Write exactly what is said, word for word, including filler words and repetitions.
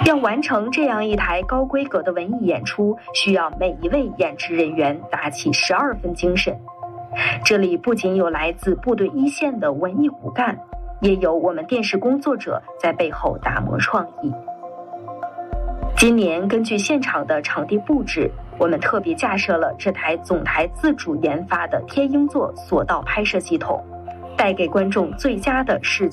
要完成这样一台高规格的文艺演出，需要每一位演职人员打起十二分精神。这里不仅有来自部队一线的文艺骨干，也有我们电视工作者在背后打磨创意。今年根据现场的场地布置，我们特别架设了这台总台自主研发的天鹰座索道拍摄系统，带给观众最佳的视觉